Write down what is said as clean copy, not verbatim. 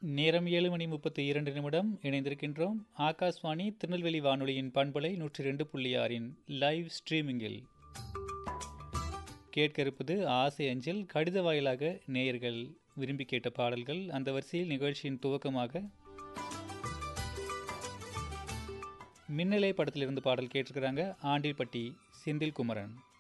நேரம் 7:32 இணைந்திருக்கின்றோம். ஆகாஷ்வாணி திருநெல்வேலி வானொலியின் பண்பலை 102.6 லைவ் ஸ்ட்ரீமிங்கில் கேட்க இருப்பது ஆசை அஞ்சல் கடித வாயிலாக நேயர்கள் விரும்பி கேட்ட பாடல்கள். அந்த வரிசையில் நிகழ்ச்சியின் துவக்கமாக மின்னலை படத்திலிருந்து பாடல் கேட்டிருக்கிறாங்க. ஆண்டில்பட்டி செந்தில் குமரன்.